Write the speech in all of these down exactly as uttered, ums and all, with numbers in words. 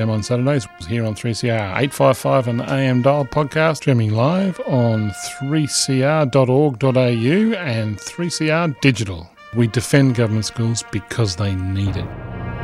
On Saturdays here on three C R eight fifty-five and A M Dial podcast, streaming live on three c r dot org dot a u and three C R Digital. We defend government schools because they need it.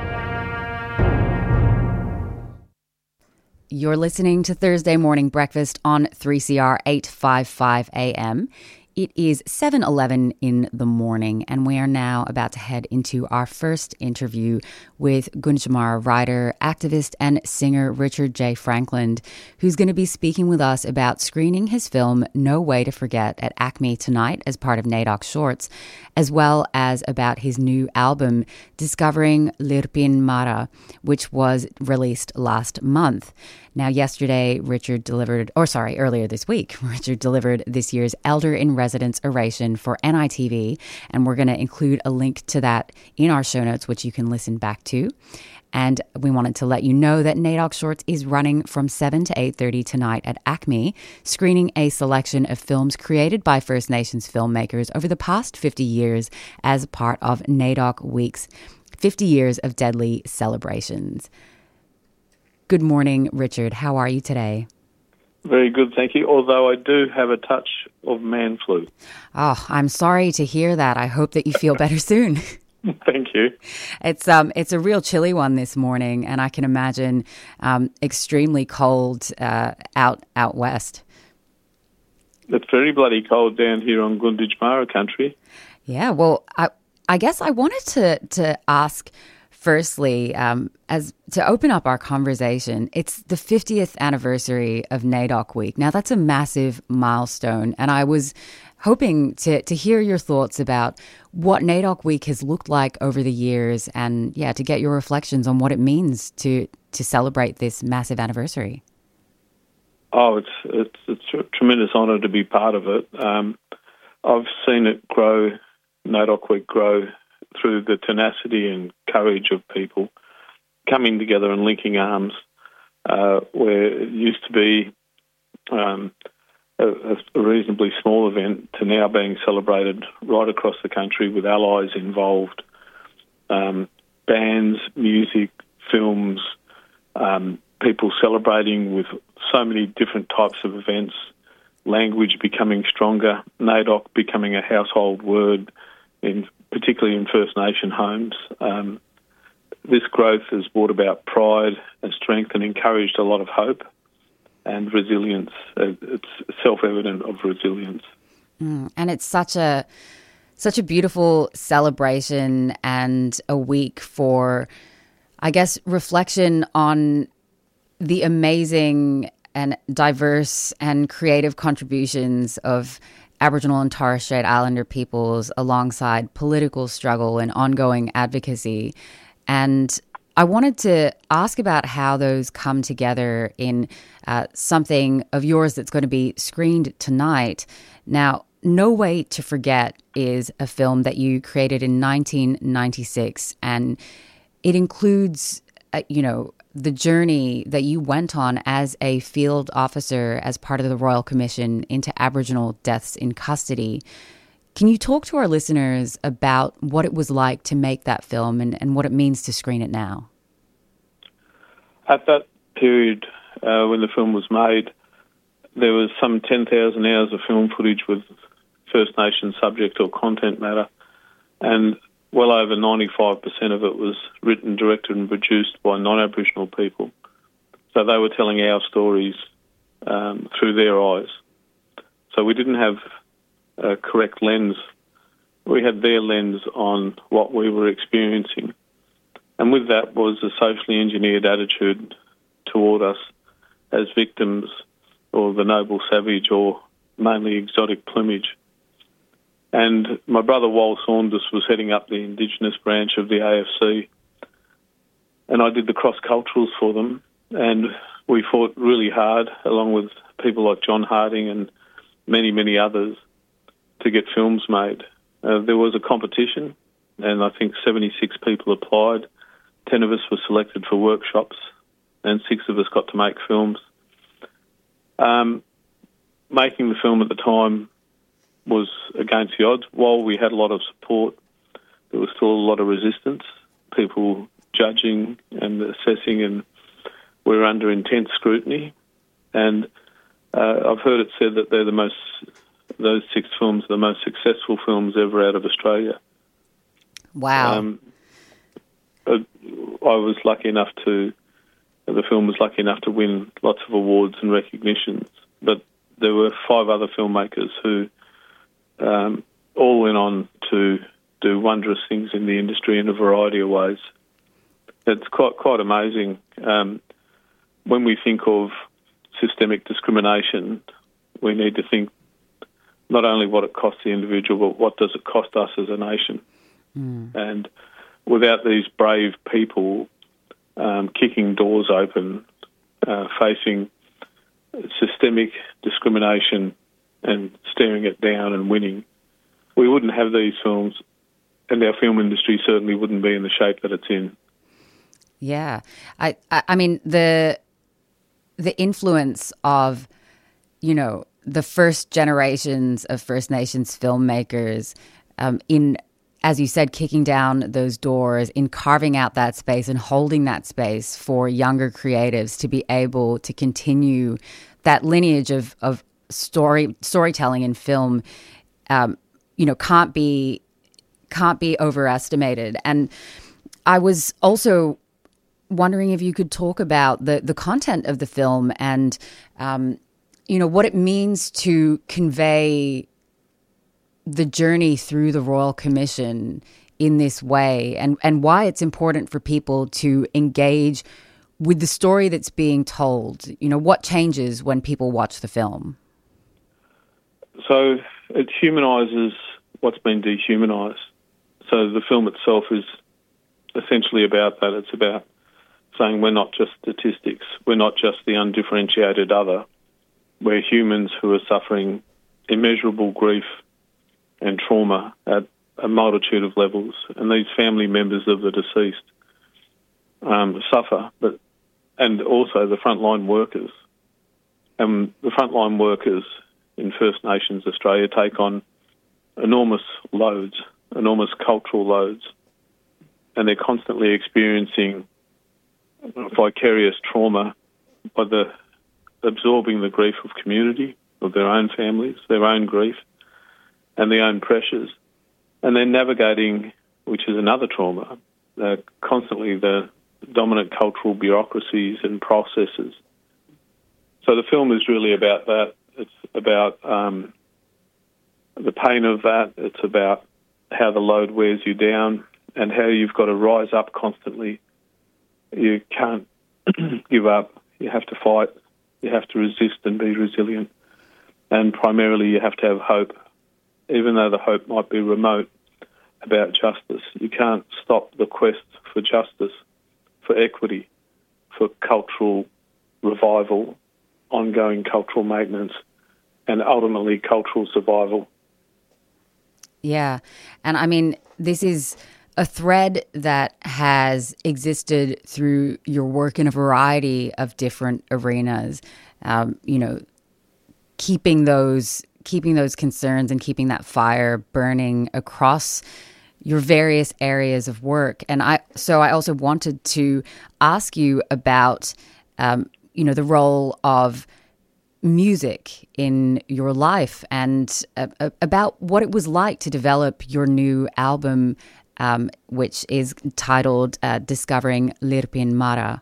You're listening to Thursday Morning Breakfast on three C R eight fifty-five A M. It is seven eleven in the morning, and we are now about to head into our first interview with Gunditjmara writer, activist, and singer Richard J. Frankland, who's going to be speaking with us about screening his film No Way to Forget at ACMI tonight as part of NAIDOC Shorts, as well as about his new album, Discovering Lirpin Mara, which was released last month. Now, yesterday, Richard delivered, or sorry, earlier this week, Richard delivered this year's Elder in Residence oration for N I T V, and we're going to include a link to that in our show notes, which you can listen back to. And we wanted to let you know that NAIDOC Shorts is running from seven to eight thirty tonight at ACMI, screening a selection of films created by First Nations filmmakers over the past fifty years as part of NAIDOC Week's fifty Years of Deadly Celebrations. Good morning, Richard. How are you today? Very good, thank you, although I do have a touch of man flu. Oh, I'm sorry to hear that. I hope that you feel better soon. Thank you. It's um, it's a real chilly one this morning, and I can imagine um, extremely cold uh, out out west. It's very bloody cold down here on Gunditjmara country. Yeah, well, I I guess I wanted to to ask. Firstly, um, as to open up our conversation, it's the fiftieth anniversary of NAIDOC Week. Now, that's a massive milestone, and I was hoping to to hear your thoughts about what NAIDOC Week has looked like over the years, and yeah, to get your reflections on what it means to to celebrate this massive anniversary. Oh, it's it's, it's a tremendous honour to be part of it. Um, I've seen it grow, NAIDOC Week grow, through the tenacity and courage of people coming together and linking arms, uh, where it used to be um, a, a reasonably small event to now being celebrated right across the country with allies involved, um, bands, music, films, um, people celebrating with so many different types of events, language becoming stronger, NAIDOC becoming a household word, in particularly in First Nation homes. Um, this growth has brought about pride and strength and encouraged a lot of hope and resilience. It's self-evident of resilience. Mm, and it's such a such a beautiful celebration and a week for, I guess, reflection on the amazing and diverse and creative contributions of Aboriginal and Torres Strait Islander peoples alongside political struggle and ongoing advocacy. And I wanted to ask about how those come together in uh, something of yours that's going to be screened tonight. Now, No Way to Forget is a film that you created in nineteen ninety-six, and it includes, uh, you know, the journey that you went on as a field officer as part of the Royal Commission into Aboriginal deaths in custody. Can you talk to our listeners about what it was like to make that film and, and what it means to screen it now? At that period, uh, when the film was made, there was some ten thousand hours of film footage with First Nation subject or content matter, and well over ninety-five percent of it was written, directed and produced by non-Aboriginal people. So they were telling our stories um, through their eyes. So we didn't have a correct lens. We had their lens on what we were experiencing. And with that was a socially engineered attitude toward us as victims or the noble savage or mainly exotic plumage. And my brother, Wal Saunders, was heading up the Indigenous branch of the A F C, and I did the cross-culturals for them, and we fought really hard, along with people like John Harding and many, many others, to get films made. Uh, there was a competition, and I think seventy-six people applied. Ten of us were selected for workshops, and six of us got to make films. Um, making the film at the time was against the odds. While we had a lot of support, there was still a lot of resistance, people judging and assessing and we're under intense scrutiny, and uh, I've heard it said that they're the most, those six films are the most successful films ever out of Australia. Wow. Um, I was lucky enough to, the film was lucky enough to win lots of awards and recognitions, but there were five other filmmakers who um, all went on to do wondrous things in the industry in a variety of ways. It's quite quite amazing. Um, when we think of systemic discrimination, we need to think not only what it costs the individual, but what does it cost us as a nation. Mm. And without these brave people um, kicking doors open, uh, facing systemic discrimination and staring it down and winning, we wouldn't have these films, and our film industry certainly wouldn't be in the shape that it's in. Yeah. I, I, I mean, the the influence of, you know, the first generations of First Nations filmmakers um, in, as you said, kicking down those doors, in carving out that space and holding that space for younger creatives to be able to continue that lineage of, of story storytelling in film, um, you know, can't be can't be overestimated. And I was also wondering if you could talk about the, the content of the film and, um, you know, what it means to convey the journey through the Royal Commission in this way, and, and why it's important for people to engage with the story that's being told. You know, what changes when people watch the film? So it humanises what's been dehumanised. So the film itself is essentially about that. It's about saying we're not just statistics, we're not just the undifferentiated other, we're humans who are suffering immeasurable grief and trauma at a multitude of levels, and these family members of the deceased um, suffer, but and also the frontline workers. And the frontline workers in First Nations Australia take on enormous loads, enormous cultural loads, and they're constantly experiencing vicarious trauma by the absorbing the grief of community, of their own families, their own grief, and their own pressures. And then navigating, which is another trauma, uh, constantly the dominant cultural bureaucracies and processes. So the film is really about that. It's about um, the pain of that. It's about how the load wears you down and how you've got to rise up constantly. You can't give up. You have to fight. You have to resist and be resilient. And primarily you have to have hope. Even though the hope might be remote about justice, you can't stop the quest for justice, for equity, for cultural revival, ongoing cultural maintenance, and ultimately cultural survival. Yeah. And I mean, this is a thread that has existed through your work in a variety of different arenas, um, you know, keeping those keeping those concerns and keeping that fire burning across your various areas of work. And I, so I also wanted to ask you about, um, you know, the role of music in your life and uh, about what it was like to develop your new album, um, which is titled uh, Discovering Lirpin Mara.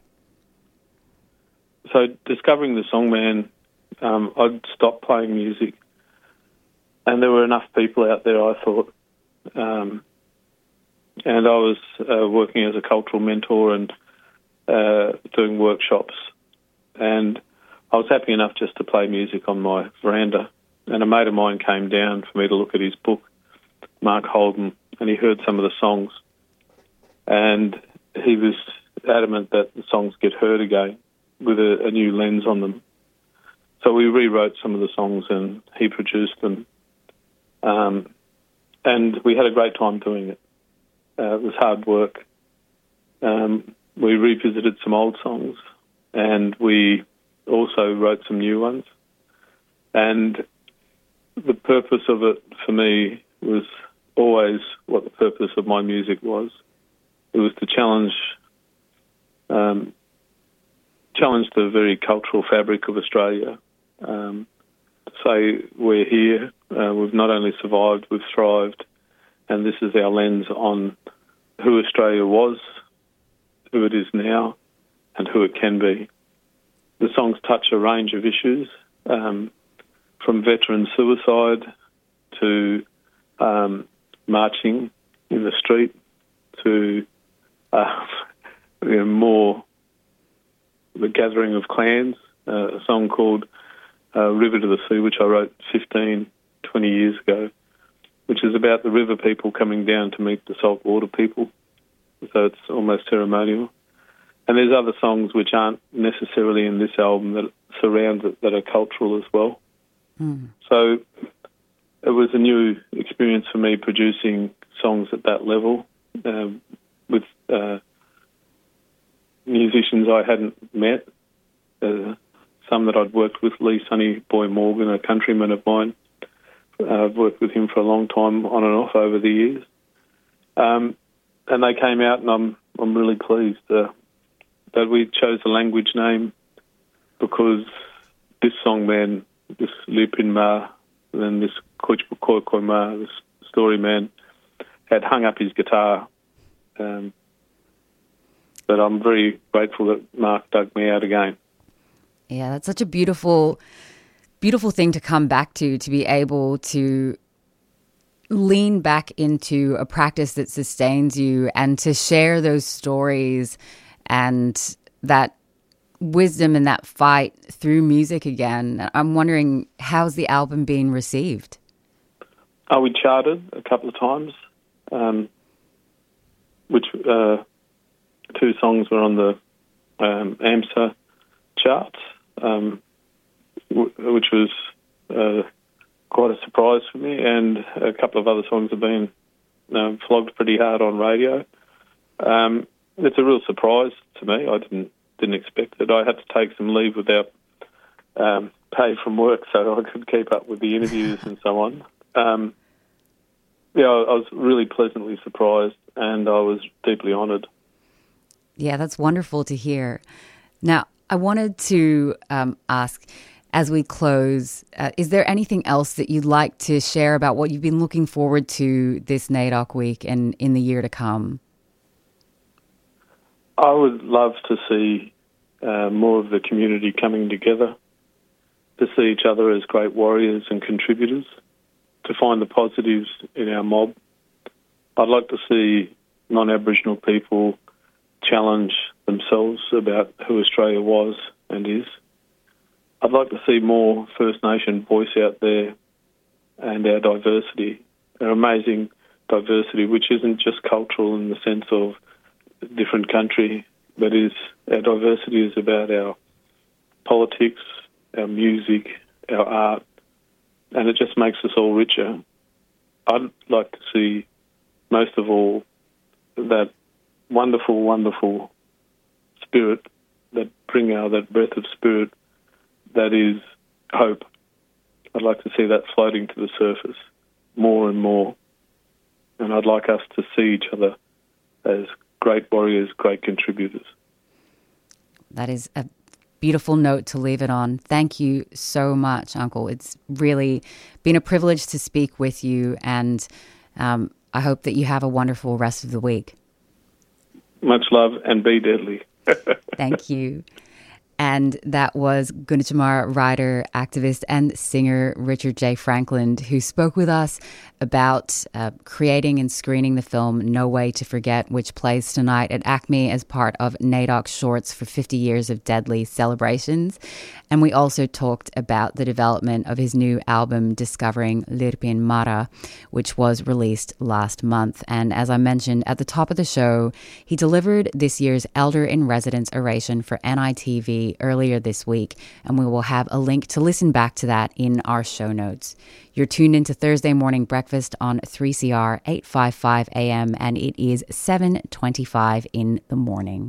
So discovering the Songman, um, I'd stopped playing music. And there were enough people out there, I thought. Um, and I was uh, working as a cultural mentor and uh, doing workshops. And I was happy enough just to play music on my veranda. And a mate of mine came down for me to look at his book, Mark Holden, and he heard some of the songs. And he was adamant that the songs get heard again with a, a new lens on them. So we rewrote some of the songs and he produced them. Um, and we had a great time doing it. Uh, it was hard work. Um, we revisited some old songs and we also wrote some new ones. And the purpose of it for me was always what the purpose of my music was. It was to challenge um, challenged the very cultural fabric of Australia. Um, to say we're here, uh, we've not only survived, we've thrived, and this is our lens on who Australia was, who it is now, and who it can be. The songs touch a range of issues, um, from veteran suicide to um, marching in the street to uh, you know, more the gathering of clans, uh, a song called uh, River to the Sea, which I wrote fifteen, twenty years ago, which is about the river people coming down to meet the saltwater people. So it's almost ceremonial. And there's other songs which aren't necessarily in this album that surround it that are cultural as well. Mm. So it was a new experience for me producing songs at that level um, with uh, musicians I hadn't met, uh, some that I'd worked with, Lee Sonny Boy Morgan, a countryman of mine. Uh, I've worked with him for a long time on and off over the years. Um, and they came out and I'm I'm really pleased uh, that we chose a language name because this song man, this Lupin Ma, and then this Koi Koi Ma, this story man, had hung up his guitar. Um, but I'm very grateful that Mark dug me out again. Yeah, that's such a beautiful, beautiful thing to come back to, to be able to lean back into a practice that sustains you and to share those stories and that wisdom and that fight through music again. I'm wondering, how's the album being received? Oh, we charted a couple of times, um, which uh, two songs were on the um, AMSA charts, um, w- which was uh, quite a surprise for me, and a couple of other songs have been um, flogged pretty hard on radio. Um, it's a real surprise to me. I didn't didn't expect it. I had to take some leave without um, pay from work so I could keep up with the interviews and so on. Um, yeah, I, I was really pleasantly surprised and I was deeply honoured. Yeah, that's wonderful to hear. Now, I wanted to um, ask, as we close, uh, is there anything else that you'd like to share about what you've been looking forward to this NAIDOC week and in the year to come? I would love to see uh, more of the community coming together, to see each other as great warriors and contributors, to find the positives in our mob. I'd like to see non-Aboriginal people challenge themselves about who Australia was and is. I'd like to see more First Nation voice out there and our diversity, our amazing diversity, which isn't just cultural in the sense of different country, but is our diversity is about our politics, our music, our art, and it just makes us all richer. I'd like to see, most of all, that wonderful, wonderful spirit, that bring out that breath of spirit that is hope. I'd like to see that floating to the surface more and more. And I'd like us to see each other as great warriors, great contributors. That is a beautiful note to leave it on. Thank you so much, Uncle. It's really been a privilege to speak with you, and um, I hope that you have a wonderful rest of the week. Much love, and be deadly. Thank you. And that was Gunditjmara writer, activist and singer Richard J. Franklin, who spoke with us about uh, creating and screening the film No Way to Forget, which plays tonight at ACME as part of NAIDOC Shorts for fifty years of Deadly celebrations. And we also talked about the development of his new album, Discovering Lirpin Mara, which was released last month. And as I mentioned at the top of the show, he delivered this year's Elder in Residence oration for N I T V earlier this week, and we will have a link to listen back to that in our show notes. You're tuned into Thursday Morning Breakfast on three C R eight fifty-five A M, and it is seven twenty-five in the morning.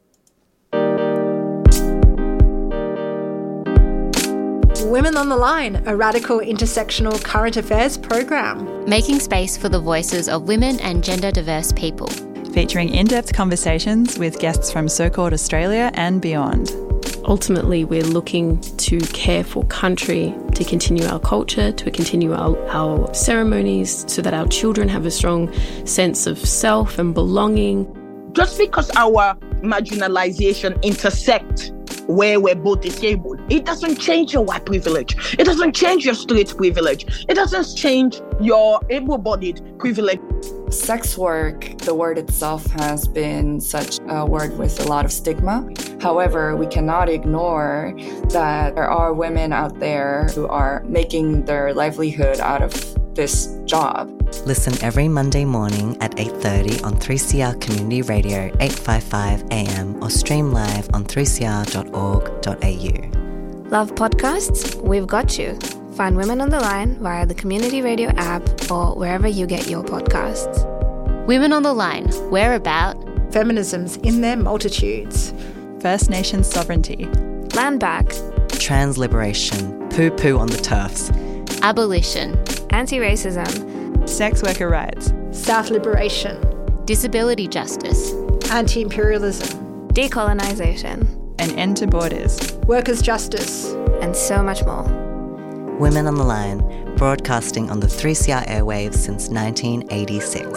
Women on the Line, a radical intersectional current affairs program. Making space for the voices of women and gender diverse people. Featuring in-depth conversations with guests from So Called Australia and beyond. Ultimately, we're looking to care for country, to continue our culture, to continue our, our ceremonies so that our children have a strong sense of self and belonging. Just because our marginalization intersect where we're both disabled, it doesn't change your white privilege. It doesn't change your straight privilege. It doesn't change your able-bodied privilege. Sex work, the word itself has been such a word with a lot of stigma. However, we cannot ignore that there are women out there who are making their livelihood out of this job. Listen every Monday morning at eight thirty on three C R Community Radio eight fifty-five A M or stream live on three c r dot org dot a u. Love podcasts? We've got you. Find Women on the Line via the Community Radio app or wherever you get your podcasts. Women on the Line, we're about feminisms in their multitudes, First Nations sovereignty, land back, trans liberation, poo-poo on the turfs, abolition, anti-racism, sex worker rights, South liberation, disability justice, anti-imperialism, decolonisation, an end to borders, workers' justice, and so much more. Women on the Line, broadcasting on the three C R airwaves since nineteen eighty-six.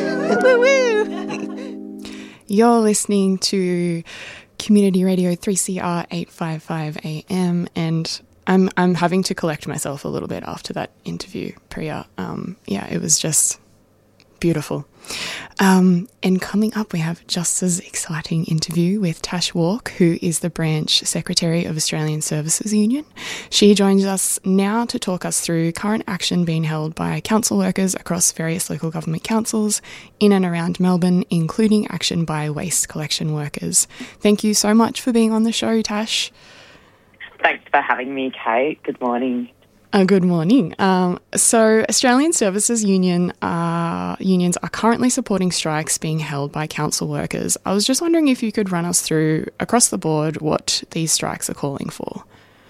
You're listening to Community Radio three C R eight fifty-five A M, and I'm I'm having to collect myself a little bit after that interview, Priya. Um, yeah, it was just beautiful. Um, and coming up, we have just as exciting interview with Tash Walk, who is the branch secretary of Australian Services Union. She joins us now to talk us through current action being held by council workers across various local government councils in and around Melbourne, including action by waste collection workers. Thank you so much for being on the show, Tash. Thanks for having me, Kate. Good morning. Uh, good morning. Um, so Australian Services Union uh, unions are currently supporting strikes being held by council workers. I was just wondering if you could run us through, across the board, what these strikes are calling for.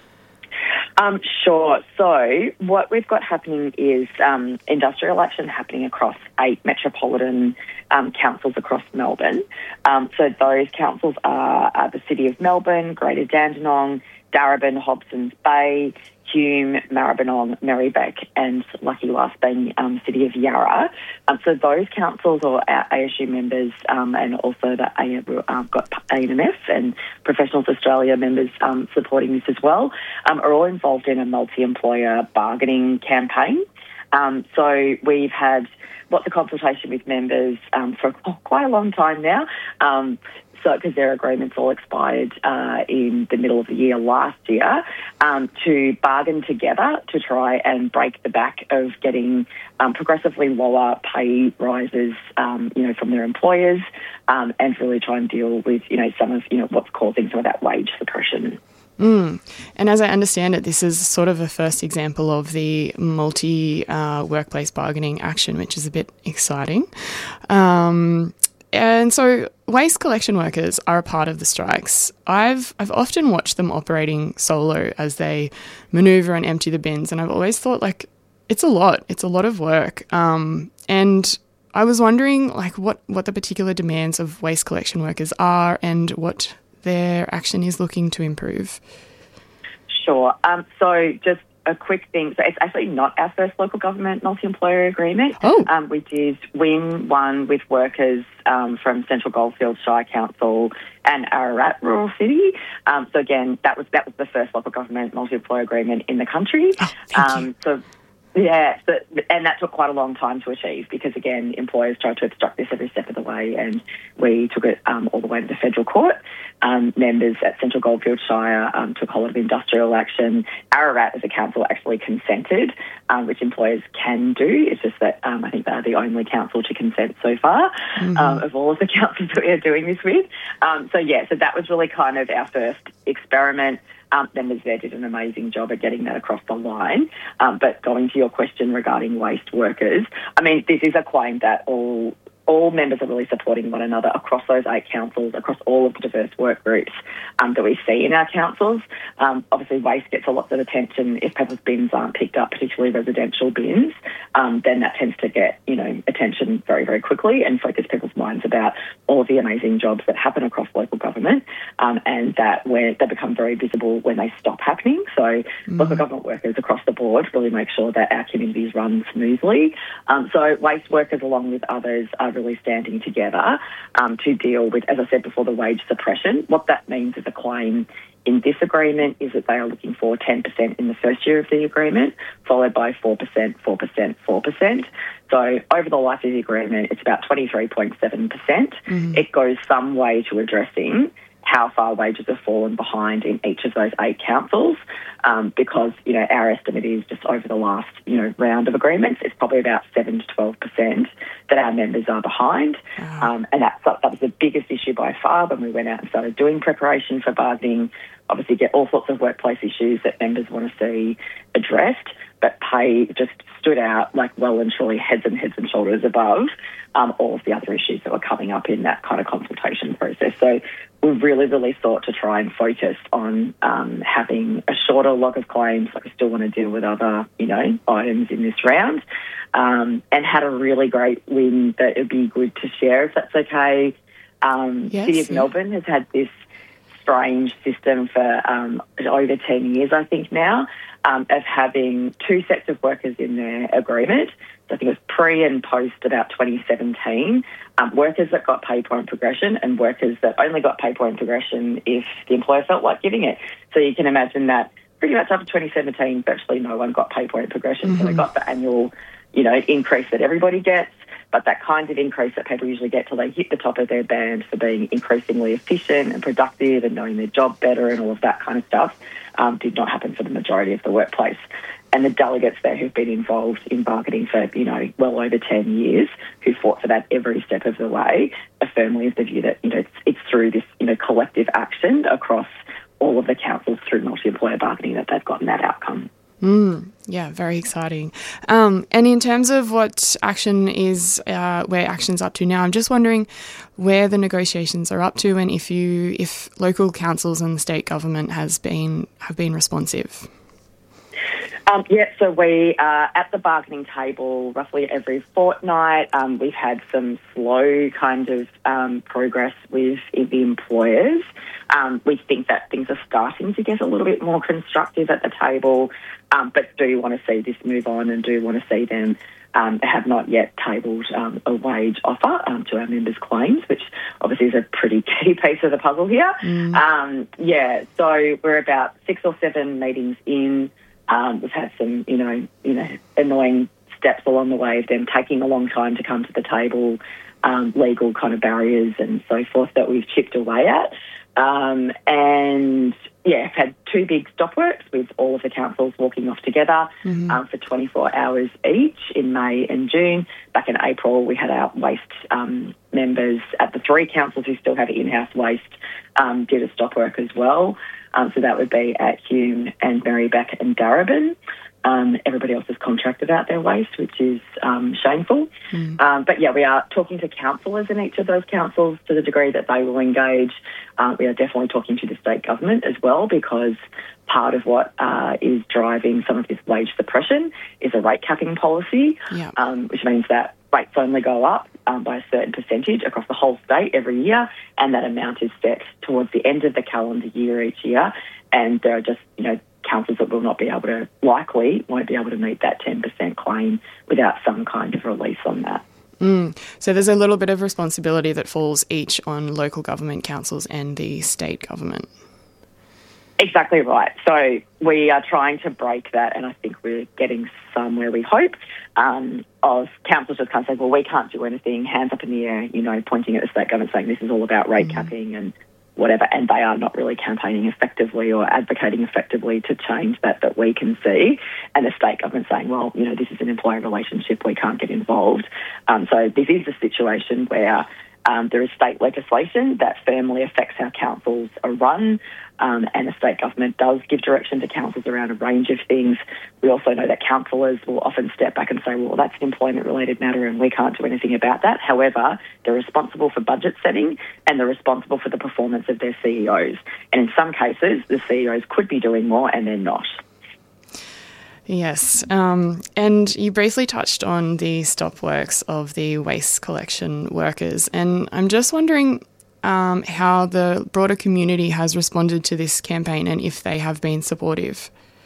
Um, sure. So what we've got happening is um, industrial action happening across eight metropolitan um, councils across Melbourne. Um, so those councils are uh, the City of Melbourne, Greater Dandenong, Darebin, Hobsons Bay, Hume, Maribyrnong, Merri-bek, and lucky last being um, City of Yarra. Um, so those councils or our A S U members um, and also the A- uh, got A N M F and Professionals Australia members um, supporting this as well, um, are all involved in a multi-employer bargaining campaign. Um, so we've had lots of consultation with members um, for oh, quite a long time now. Um, So, because their agreements all expired uh, in the middle of the year last year, um, to bargain together to try and break the back of getting um, progressively lower pay rises, um, you know, from their employers, um, and really try and deal with, you know, some of, you know, what's causing some of that wage suppression. Mm. And as I understand it, this is sort of a first example of the multi-workplace uh, bargaining action, which is a bit exciting. Um And so waste collection workers are a part of the strikes. I've I've often watched them operating solo as they manoeuvre and empty the bins, and I've always thought, like, it's a lot. It's a lot of work. Um, and I was wondering, like, what, what the particular demands of waste collection workers are and what their action is looking to improve. Sure. Um, so just a quick thing. So it's actually not our first local government multi-employer agreement. Oh. Um, we did win one with workers um, from Central Goldfields Shire Council and Ararat Rural City. Um, so again, that was that was the first local government multi-employer agreement in the country. Oh, thank um, you. So yeah, so, and that took quite a long time to achieve because, again, employers tried to obstruct this every step of the way, and we took it um, all the way to the federal court. Um, members at Central Goldfields Shire um, took a lot of industrial action. Ararat as a council actually consented, um, which employers can do. It's just that um, I think they're the only council to consent so far mm-hmm. um, of all of the councils that we are doing this with. Um, so, yeah, so that was really kind of our first experiment. Um, members there did an amazing job at getting that across the line. Um, but going to your question regarding waste workers, I mean, this is a claim that all all members are really supporting one another across those eight councils, across all of the diverse work groups um, that we see in our councils. Um, obviously, waste gets a lot of attention. If people's bins aren't picked up, particularly residential bins, um, then that tends to get, you know, attention very, very quickly and focus people's minds about all of the amazing jobs that happen across local government, um, and that where they become very visible when they stop happening. So mm. local government workers across the board really make sure that our communities run smoothly. Um, so waste workers, along with others, are really standing together um, to deal with, as I said before, the wage suppression. What that means is a claim in this agreement is that they are looking for ten percent in the first year of the agreement, followed by four percent, four percent, four percent. So over the life of the agreement, it's about twenty-three point seven percent. Mm-hmm. It goes some way to addressing how far wages have fallen behind in each of those eight councils, um, because, you know, our estimate is just over the last, you know, round of agreements, it's probably about seven to twelve percent that our members are behind. Wow. Um, and that's, that was the biggest issue by far when we went out and started doing preparation for bargaining. Obviously get all sorts of workplace issues that members want to see addressed, but pay just stood out like well and truly heads and heads and shoulders above um, all of the other issues that were coming up in that kind of consultation process. So we've really, really thought to try and focus on um, having a shorter log of claims, like we still want to deal with other, you know, items in this round, um, and had a really great win that it would be good to share, if that's okay. Um, yes, City of yeah. Melbourne has had this strange system for um, over ten years, I think now, um, of having two sets of workers in their agreement. So I think it was pre and post about twenty seventeen, um, workers that got pay point progression and workers that only got pay point progression if the employer felt like giving it. So you can imagine that pretty much after twenty seventeen, virtually no one got pay point progression. Mm-hmm. So they got the annual, you know, increase that everybody gets. But that kind of increase that people usually get till they hit the top of their band for being increasingly efficient and productive and knowing their job better and all of that kind of stuff um, did not happen for the majority of the workplace. And the delegates there who've been involved in bargaining for, you know, well over ten years, who fought for that every step of the way, are firmly of the view that, you know, it's, it's through this, you know, collective action across all of the councils through multi-employer bargaining that they've gotten that outcome. Mm, yeah, very exciting. Um, and in terms of what action is, uh, where action's up to now, I'm just wondering where the negotiations are up to, and if you, if local councils and the state government has been have been responsive. Um, yeah, so we are at the bargaining table roughly every fortnight. Um, we've had some slow kind of um, progress with the employers. Um, we think that things are starting to get a little bit more constructive at the table, um, but do want to see this move on and do want to see them um, have not yet tabled um, a wage offer um, to our members' claims, which obviously is a pretty key piece of the puzzle here. Mm. Um, yeah, so we're about six or seven meetings in. Um, we've had some, you know, you know, annoying steps along the way of them taking a long time to come to the table, um, legal kind of barriers and so forth that we've chipped away at. Um, and, yeah, I've had two big stop works with all of the councils walking off together mm-hmm. um, for twenty-four hours each in May and June. Back in April, we had our waste um, members at the three councils who still have in-house waste um, did a stop work as well. Um, so that would be at Hume and Marybeck and Darebin. Um, everybody else has contracted out their waste, which is um, shameful. Mm. Um, but, yeah, we are talking to councillors in each of those councils to the degree that they will engage. Uh, we are definitely talking to the state government as well, because part of what uh, is driving some of this wage suppression is a rate capping policy, yeah. um, which means that rates only go up um, by a certain percentage across the whole state every year, and that amount is set towards the end of the calendar year each year. And there are just, you know, councils that will not be able to, likely, won't be able to meet that ten percent claim without some kind of release on that. Mm. So there's a little bit of responsibility that falls each on local government councils and the state government. Exactly right. So we are trying to break that, and I think we're getting somewhere, we hope, um, of councils just kind of saying, well, we can't do anything, hands up in the air, you know, pointing at the state government saying this is all about rate mm. capping and whatever, and they are not really campaigning effectively or advocating effectively to change that that we can see. And the state government saying, well, you know, this is an employer relationship, we can't get involved. Um, so this is a situation where Um, there is state legislation that firmly affects how councils are run, um, and the state government does give direction to councils around a range of things. We also know that councillors will often step back and say, well, that's an employment-related matter and we can't do anything about that. However, they're responsible for budget setting and they're responsible for the performance of their C E Os. And in some cases, the C E Os could be doing more and they're not. Yes, um, and you briefly touched on the stop works of the waste collection workers, and I'm just wondering um, how the broader community has responded to this campaign and if they have been supportive.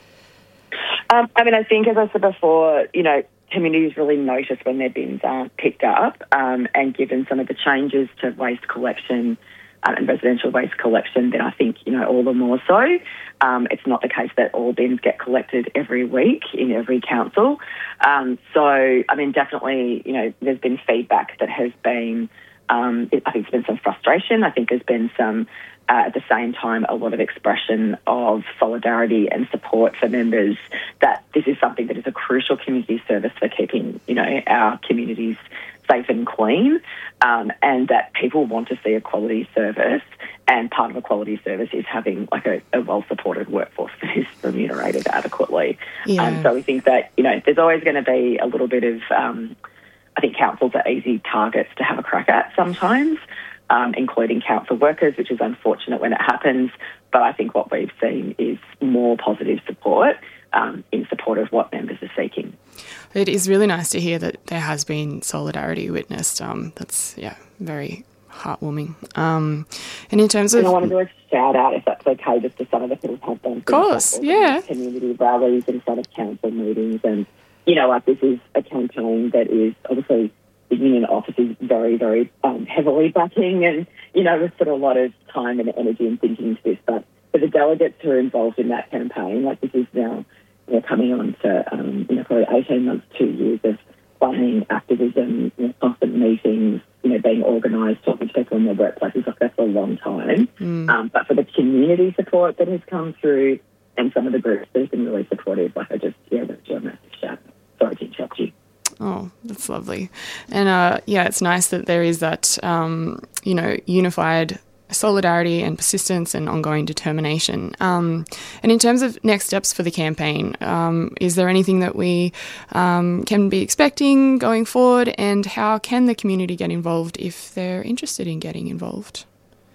Um, I mean, I think, as I said before, you know, communities really notice when their bins aren't picked up, um, and given some of the changes to waste collection um, and residential waste collection, then I think, you know, all the more so. Um, it's not the case that all bins get collected every week in every council. Um, so, I mean, definitely, you know, there's been feedback that has been, um, I think there's been some frustration. I think there's been some, uh, at the same time, a lot of expression of solidarity and support for members that this is something that is a crucial community service for keeping, you know, our communities safe and clean, um, and that people want to see a quality service, and part of a quality service is having like a, a well-supported workforce that is remunerated adequately. Yeah. Um, so we think that, you know, there's always going to be a little bit of, um, I think councils are easy targets to have a crack at sometimes, um, including council workers, which is unfortunate when it happens. But I think what we've seen is more positive support um, in support of what members are seeking. It is really nice to hear that there has been solidarity witnessed. Um, that's, yeah, very heartwarming. Um, and in terms of... And I want to do a shout out, if that's okay, just to some of the people who have done... Of course, yeah. ...community rallies in front of council meetings. And, you know, like this is a campaign that is obviously the union office is very, very um, heavily backing, and, you know, we've put a lot of time and energy and thinking into this. But for the delegates who are involved in that campaign, like this is now... We're coming on to, um, you know, probably eighteen months, two years of planning, activism, you know, constant meetings, you know, being organised, talking to people in their workplaces. Like, that's a long time. Mm. Um, but for the community support that has come through and some of the groups that have been really supportive, like I just, yeah, that's a massive shout. Sorry to interrupt you. Oh, that's lovely. And, uh, yeah, it's nice that there is that, um, you know, unified solidarity and persistence and ongoing determination. Um, and in terms of next steps for the campaign, um, is there anything that we um, can be expecting going forward, and how can the community get involved if they're interested in getting involved?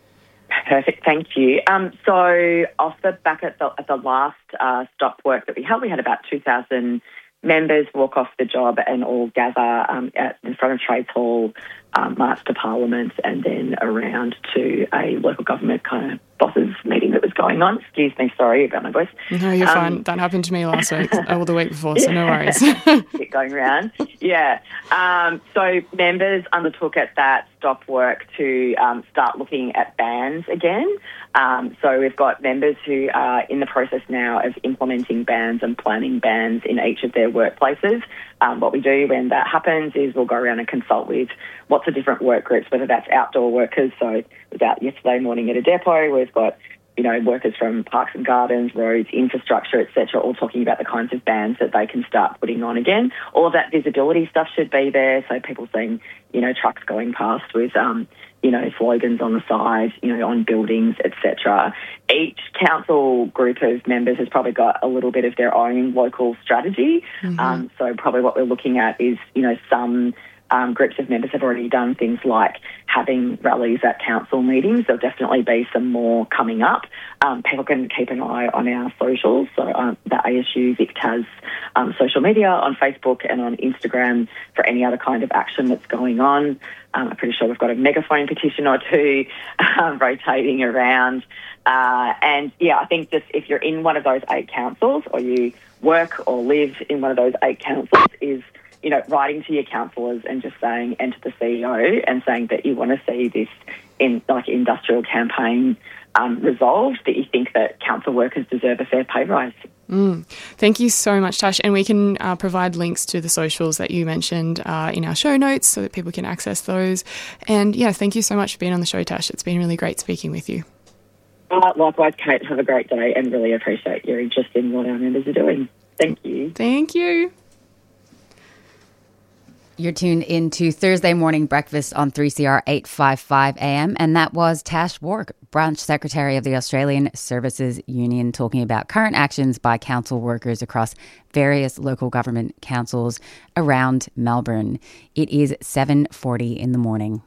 Perfect, thank you. Um, so off the back at the, at the last uh, stop work that we held, we had about two thousand members walk off the job and all gather um, at, in front of Trades Hall, um, march to Parliament, and then around to a local government kind of bosses meeting that was going on. Excuse me, sorry about my voice. No, you're um, fine. That happened to me last week or the week before, so no worries. Keep going around. Yeah. Um, so members undertook at that stop work to um, start looking at bans again. Um, so we've got members who are in the process now of implementing bans and planning bans in each of their workplaces. Um, what we do when that happens is we'll go around and consult with lots of different work groups, whether that's outdoor workers. So I was out yesterday morning at a depot. We've got, you know, workers from parks and gardens, roads, infrastructure, et cetera, all talking about the kinds of bans that they can start putting on again. All of that visibility stuff should be there, so people seeing, you know, trucks going past with, um, you know, slogans on the side, you know, on buildings, et cetera. Each council group of members has probably got a little bit of their own local strategy. Mm-hmm. Um, so probably what we're looking at is, you know, some Um, groups of members have already done things like having rallies at council meetings. There'll definitely be some more coming up. Um, people can keep an eye on our socials. So um, the A S U Vict has um, social media on Facebook and on Instagram for any other kind of action that's going on. Um, I'm pretty sure we've got a megaphone petition or two um, rotating around. Uh, and, yeah, I think just if you're in one of those eight councils or you work or live in one of those eight councils is you know, writing to your councillors and just saying, and to the C E O, and saying that you want to see this in like industrial campaign um, resolved, that you think that council workers deserve a fair pay rise. Mm. Thank you so much, Tash. And we can uh, provide links to the socials that you mentioned uh, in our show notes so that people can access those. And yeah, thank you so much for being on the show, Tash. It's been really great speaking with you. Uh, likewise, Kate. Have a great day and really appreciate your interest in what our members are doing. Thank you. Thank you. You're tuned into Thursday Morning Breakfast on three C R eight fifty-five A M, and that was Tash Wark, Branch Secretary of the Australian Services Union, talking about current actions by council workers across various local government councils around Melbourne. It is seven forty in the morning.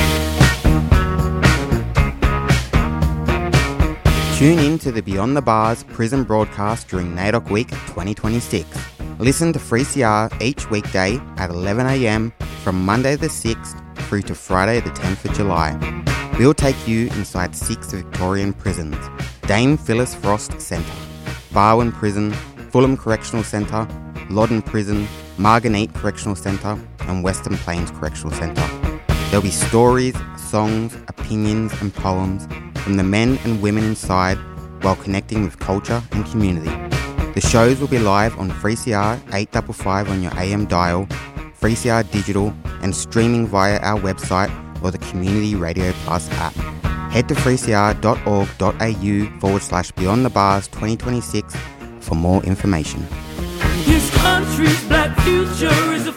Tune in to the Beyond the Bars prison broadcast during NAIDOC Week twenty twenty-six. Listen to three C R each weekday at eleven a m from Monday the sixth through to Friday the tenth of July. We'll take you inside six Victorian prisons: Dame Phyllis Frost Centre, Barwon Prison, Fulham Correctional Centre, Loddon Prison, Margate Correctional Centre and Western Plains Correctional Centre. There'll be stories, songs, opinions and poems from the men and women inside while connecting with culture and community. The shows will be live on three C R eight fifty-five on your A M dial, three C R Digital, and streaming via our website or the Community Radio Plus app. Head to three c r dot org dot a u forward slash Beyond the Bars twenty twenty-six for more information. This country's black future is a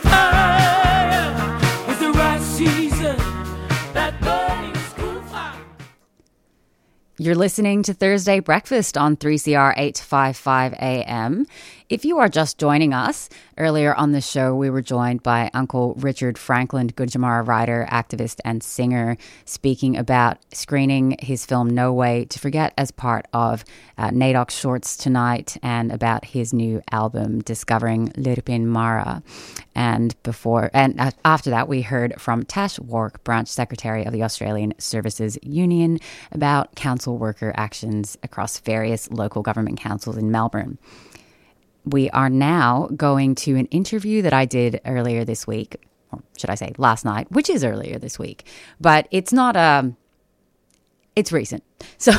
fire with the right season, that burning school fire. You're listening to Thursday Breakfast on three C R eight fifty-five A M. If you are just joining us, earlier on the show we were joined by Uncle Richard Franklin, Gunditjmara writer, activist and singer, speaking about screening his film No Way to Forget as part of uh, NAIDOC Shorts tonight, and about his new album, Discovering Lirpin Mara. And before and uh, after that, we heard from Tash Wark, Branch Secretary of the Australian Services Union, about council worker actions across various local government councils in Melbourne. We are now going to an interview that I did earlier this week, or should I say last night, which is earlier this week, but it's not a, it's recent. So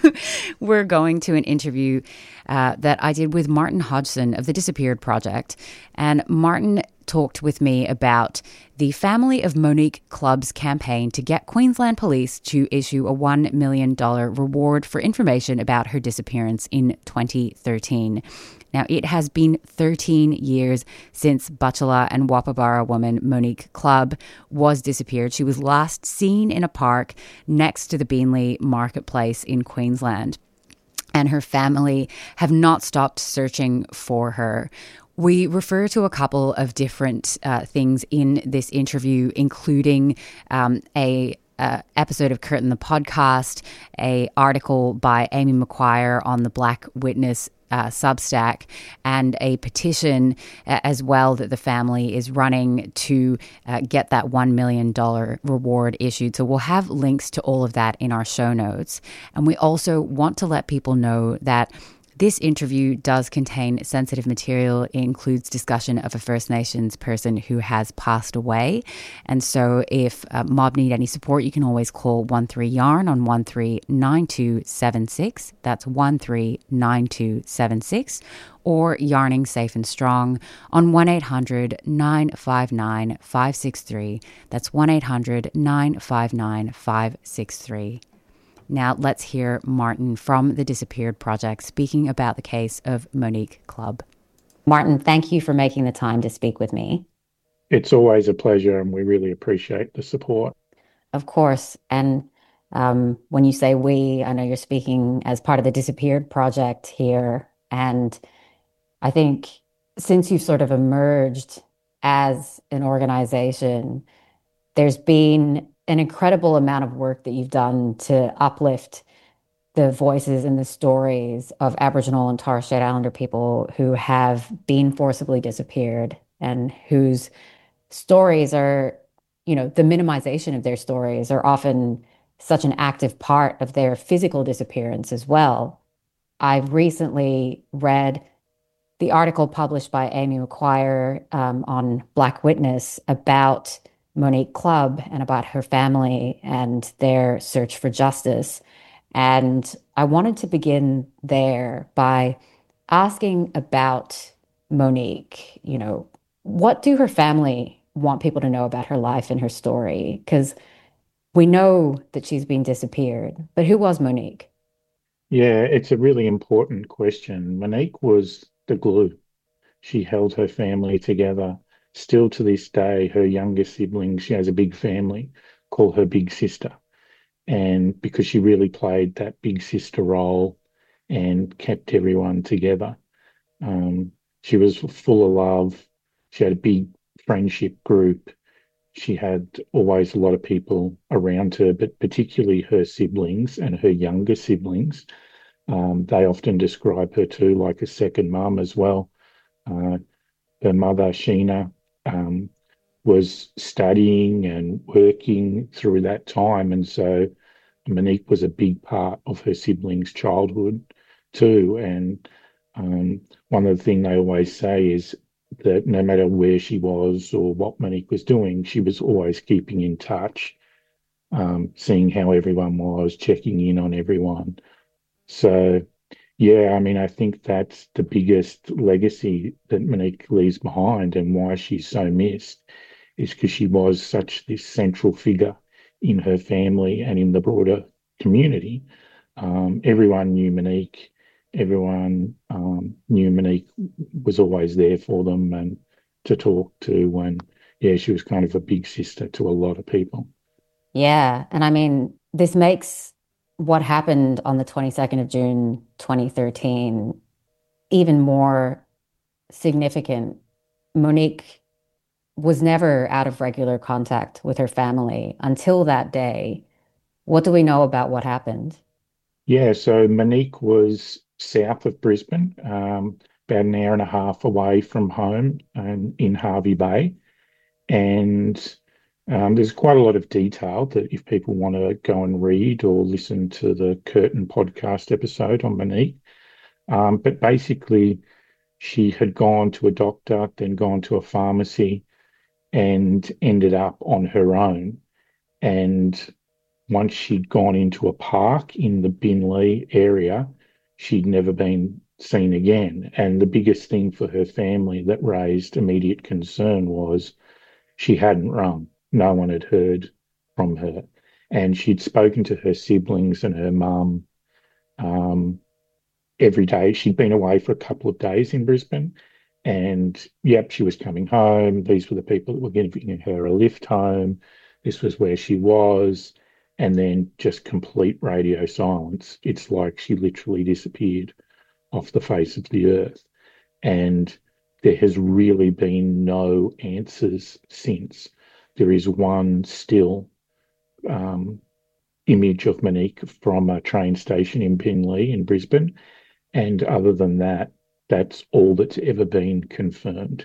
we're going to an interview uh, that I did with Martin Hodgson of the Disappeared Project. And Martin talked with me about the Family of Monique Club's campaign to get Queensland Police to issue a one million dollars reward for information about her disappearance in twenty thirteen. Now, it has been thirteen years since Butchulla and Wapabara woman Monique Club was disappeared. She was last seen in a park next to the Beenleigh Marketplace in Queensland, and her family have not stopped searching for her. We refer to a couple of different uh, things in this interview, including um, a Uh, episode of Curtin the podcast, a article by Amy McQuire on the Black Witness uh, Substack, and a petition uh, as well that the family is running to uh, get that one million dollars reward issued. So we'll have links to all of that in our show notes. And we also want to let people know that this interview does contain sensitive material. It includes discussion of a First Nations person who has passed away. And so if uh, Mob need any support, you can always call one three yarn on one three nine two seven six. That's one three nine two seven six. Or Yarning Safe and Strong on one eight hundred nine five nine five six three. That's one eight hundred nine five nine five six three. Now let's hear Martin from the Disappeared Project speaking about the case of Monique Club. Martin, thank you for making the time to speak with me. It's always a pleasure, and we really appreciate the support. Of course. And um, when you say we, I know you're speaking as part of the Disappeared Project here. And I think since you've sort of emerged as an organization, there's been an incredible amount of work that you've done to uplift the voices and the stories of Aboriginal and Torres Strait Islander people who have been forcibly disappeared, and whose stories are, you know, the minimization of their stories are often such an active part of their physical disappearance as well. I've recently read the article published by Amy McQuire um, on Black Witness about Monique Club and about her family and their search for justice. And I wanted to begin there by asking about Monique. You know, what do her family want people to know about her life and her story? Because we know that she's been disappeared, but who was Monique? Yeah, it's a really important question. Monique was the glue. She held her family together. still to this day, her younger siblings, she has a big family, call her big sister. And because she really played that big sister role and kept everyone together. Um, she was full of love. She had a big friendship group. She had always a lot of people around her, but particularly her siblings and her younger siblings. Um, they often describe her too like a second mum as well. Uh, her mother, Sheena, um, was studying and working through that time. And so Monique was a big part of her siblings' childhood too. And um, one of the things they always say is that no matter where she was or what Monique was doing, she was always keeping in touch, um, seeing how everyone was, checking in on everyone. So, yeah, I mean, I think that's the biggest legacy that Monique leaves behind, and why she's so missed is because she was such this central figure in her family and in the broader community. Um, everyone knew Monique. Everyone um, knew Monique was always there for them and to talk to. And yeah, she was kind of a big sister to a lot of people. Yeah. And I mean, this makes what happened on the twenty-second of June, twenty thirteen, even more significant. Monique was never out of regular contact with her family until that day. What do we know about what happened? Yeah, so Monique was south of Brisbane, um, about an hour and a half away from home and in Hervey Bay. And um, there's quite a lot of detail that if people want to go and read or listen to the Curtin podcast episode on Monique. Um, but basically, she had gone to a doctor, then gone to a pharmacy, and ended up on her own. And once she'd gone into a park in the Binley area, she'd never been seen again. And the biggest thing for her family that raised immediate concern was she hadn't rung. No one had heard from her. And she'd spoken to her siblings and her mum um, every day. She'd been away for a couple of days in Brisbane. And, yep, she was coming home. These were the people that were giving her a lift home. This was where she was. And then just complete radio silence. It's like she literally disappeared off the face of the earth. And there has really been no answers since. There is one still um, image of Monique from a train station in Binley in Brisbane. And other than that, that's all that's ever been confirmed.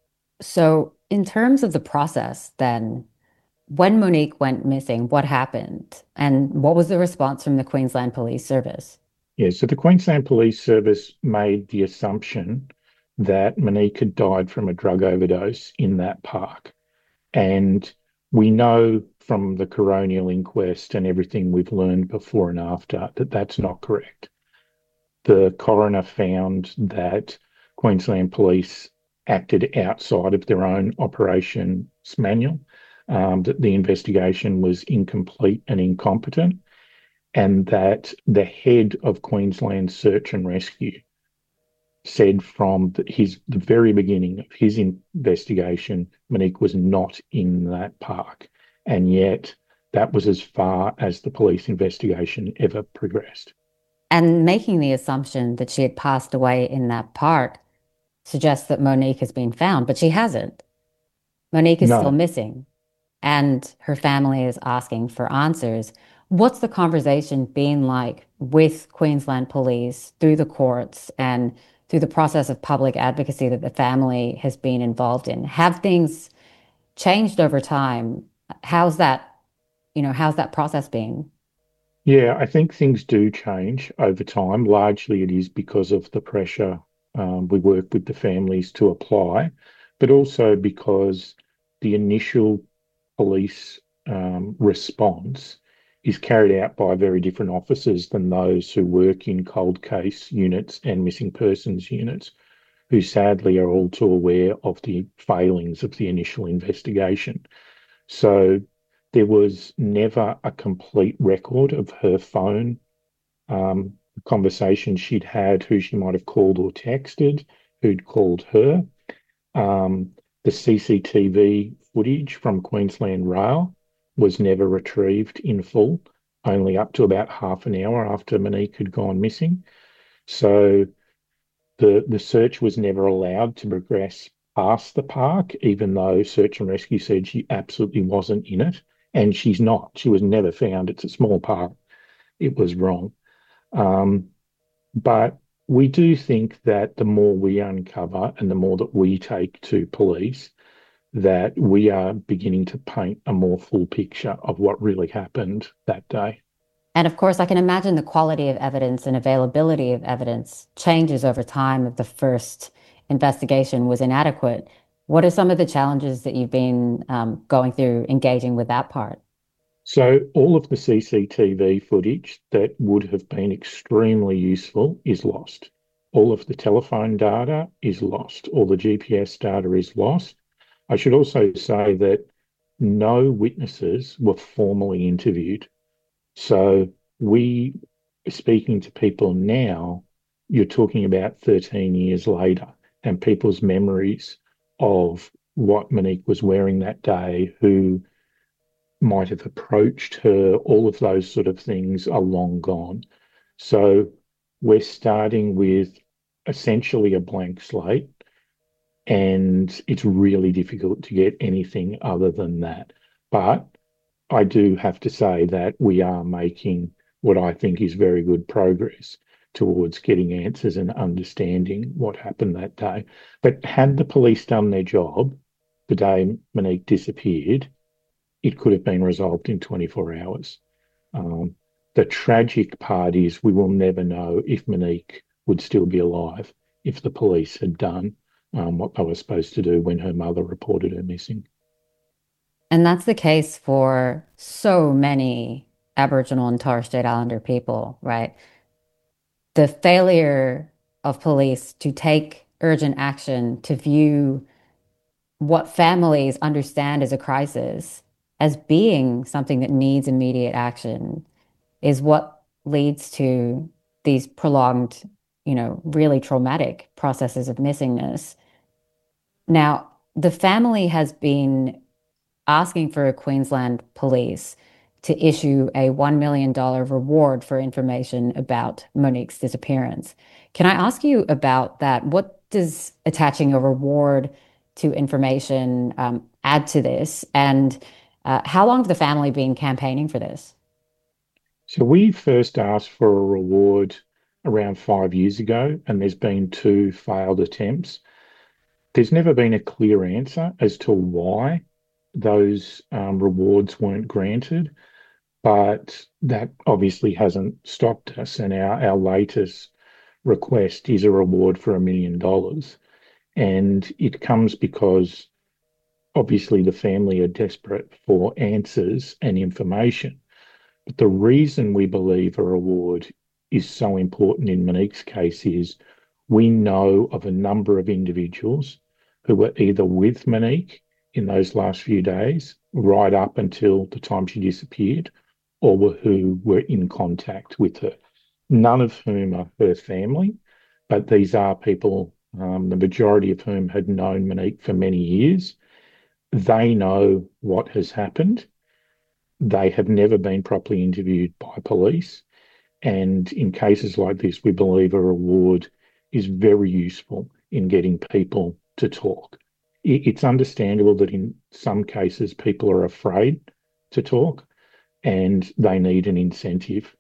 So in terms of the process then, when Monique went missing, what happened? And what was the response from the Queensland Police Service? Yeah, so the Queensland Police Service made the assumption that Monique had died from a drug overdose in that park. And we know from the coronial inquest and everything we've learned before and after that that's not correct. The coroner found that Queensland Police acted outside of their own operations manual, um, that the investigation was incomplete and incompetent, and that the head of Queensland Search and Rescue said from the, his the very beginning of his investigation, Monique was not in that park. And yet that was as far as the police investigation ever progressed. And making the assumption that she had passed away in that park suggests that Monique has been found, but she hasn't. Monique is No. still missing, and her family is asking for answers. What's the conversation been like with Queensland Police through the courts and through the process of public advocacy that the family has been involved in? Have things changed over time? How's that, you know, how's that process been? Yeah, I think things do change over time. Largely it is because of the pressure um, we work with the families to apply, but also because the initial police um, response is carried out by very different officers than those who work in cold case units and missing persons units, who sadly are all too aware of the failings of the initial investigation. So there was never a complete record of her phone um, conversations she'd had, who she might have called or texted, who'd called her. Um, The C C T V footage from Queensland Rail was never retrieved in full, only up to about half an hour after Monique had gone missing. So the the search was never allowed to progress past the park, even though Search and Rescue said she absolutely wasn't in it. And she's not. She was never found. It's a small park. It was wrong. Um, but we do think that the more we uncover and the more that we take to police, that we are beginning to paint a more full picture of what really happened that day. And of course, I can imagine the quality of evidence and availability of evidence changes over time if the first investigation was inadequate. What are some of the challenges that you've been um, going through engaging with that part? So all of the C C T V footage that would have been extremely useful is lost. All of the telephone data is lost. All the G P S data is lost. I should also say that no witnesses were formally interviewed. So we, speaking to people now, you're talking about thirteen years later, and people's memories of what Monique was wearing that day, who might have approached her, all of those sort of things are long gone. So we're starting with essentially a blank slate, and it's really difficult to get anything other than that. But I do have to say that we are making what I think is very good progress towards getting answers and understanding what happened that day. But had the police done their job the day Monique disappeared, it could have been resolved in twenty-four hours. Um, the tragic part is we will never know if Monique would still be alive if the police had done um, what they were supposed to do when her mother reported her missing. And that's the case for so many Aboriginal and Torres Strait Islander people, right? The failure of police to take urgent action, to view what families understand as a crisis as being something that needs immediate action, is what leads to these prolonged, you know, really traumatic processes of missingness. Now, the family has been asking for Queensland Police to issue a one million dollars reward for information about Monique's disappearance. Can I ask you about that? What does attaching a reward to information um, add to this? And uh, how long have the family been campaigning for this? So we first asked for a reward around five years ago, and there's been two failed attempts. There's never been a clear answer as to why those um, rewards weren't granted, but that obviously hasn't stopped us. And our, our latest request is a reward for a million dollars. And it comes because obviously the family are desperate for answers and information. But the reason we believe a reward is so important in Monique's case is we know of a number of individuals who were either with Monique in those last few days, right up until the time she disappeared, or were, who were in contact with her. None of whom are her family, but these are people, um, the majority of whom had known Monique for many years. They know what has happened. They have never been properly interviewed by police. And in cases like this, we believe a reward is very useful in getting people to talk. It's understandable that in some cases people are afraid to talk and they need an incentive.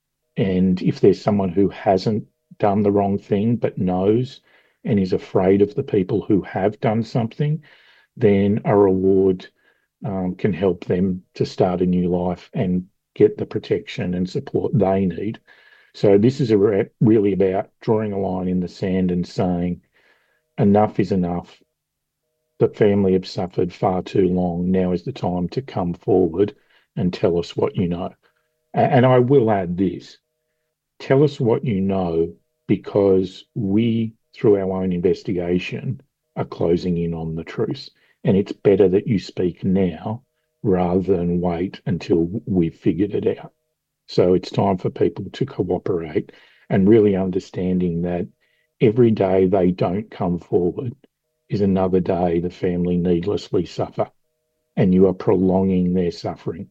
And if there's someone who hasn't done the wrong thing but knows and is afraid of the people who have done something, then a reward um, can help them to start a new life and get the protection and support they need. So this is a re- really about drawing a line in the sand and saying, enough is enough. The family have suffered far too long. Now is the time to come forward and tell us what you know. And I will add this. Tell us what you know, because we, through our own investigation, are closing in on the truth. And it's better that you speak now rather than wait until we've figured it out. So it's time for people to cooperate and really understanding that every day they don't come forward is another day the family needlessly suffer, and you are prolonging their suffering.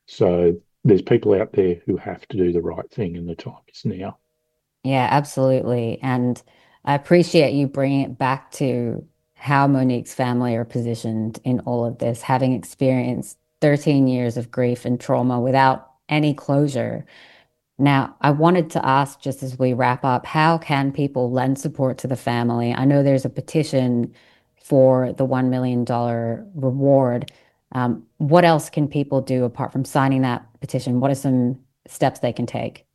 So there's people out there who have to do the right thing, and the time is now. Yeah, absolutely. And I appreciate you bringing it back to how Monique's family are positioned in all of this, having experienced thirteen years of grief and trauma without any closure. Now, I wanted to ask, just as we wrap up, how can people lend support to the family? I know there's a petition for the one million dollars reward. Um, what else can people do apart from signing that petition? What are some steps they can take?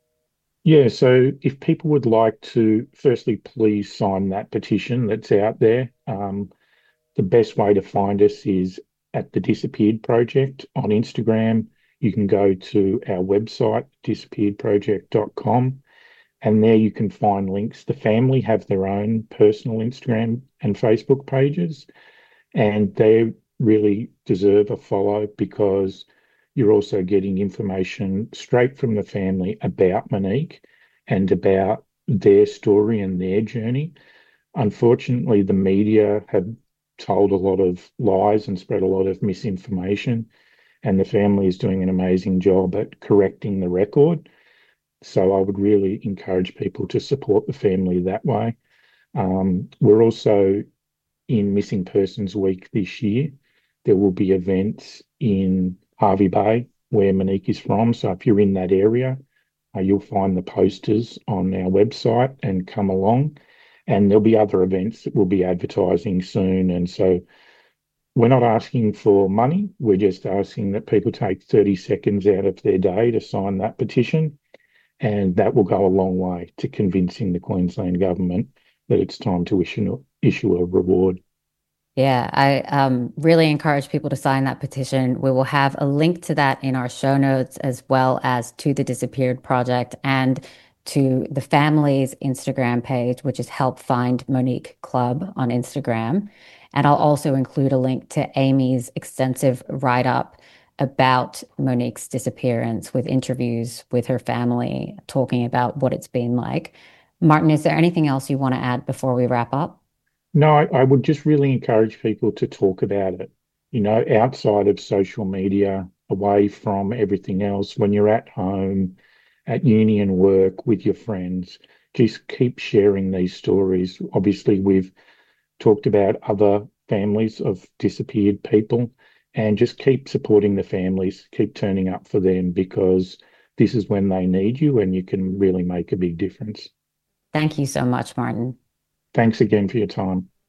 Yeah, so if people would like to, firstly, please sign that petition that's out there. Um, the best way to find us is at the Disappeared Project on Instagram. You can go to our website, disappeared project dot com, and there you can find links. The family have their own personal Instagram and Facebook pages, and they really deserve a follow because you're also getting information straight from the family about Monique and about their story and their journey. Unfortunately, the media have told a lot of lies and spread a lot of misinformation, and the family is doing an amazing job at correcting the record. So I would really encourage people to support the family that way. Um, we're also in Missing Persons Week this year. There will be events in Hervey Bay, where Monique is from. So if you're in that area, uh, you'll find the posters on our website and come along. And there'll be other events that we'll be advertising soon. And so we're not asking for money. We're just asking that people take thirty seconds out of their day to sign that petition. And that will go a long way to convincing the Queensland government that it's time to issue, issue a reward. Yeah, I um, really encourage people to sign that petition. We will have a link to that in our show notes, as well as to the Disappeared Project and to the family's Instagram page, which is Help Find Monique Club on Instagram. And I'll also include a link to Amy's extensive write-up about Monique's disappearance with interviews with her family, talking about what it's been like. Martin, is there anything else you want to add before we wrap up? No, I, I would just really encourage people to talk about it, you know, outside of social media, away from everything else. When you're at home, at uni and work with your friends, just keep sharing these stories. Obviously, we've talked about other families of disappeared people, and just keep supporting the families, keep turning up for them, because this is when they need you and you can really make a big difference. Thank you so much, Martin. Thanks again for your time.